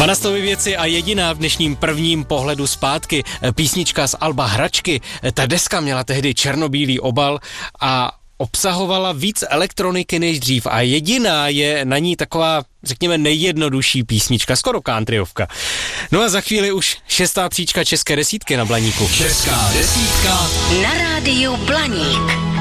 Vanastovy věci a jediná v dnešním prvním pohledu zpátky. Písnička z alba Hračky. Ta deska měla tehdy černobílý obal a obsahovala víc elektroniky než dřív a jediná je na ní taková, řekněme, nejjednodušší písnička, skoro countryovka. No a za chvíli už 6. příčka České desítky na Blaníku. Česká desítka na rádiu Blaník.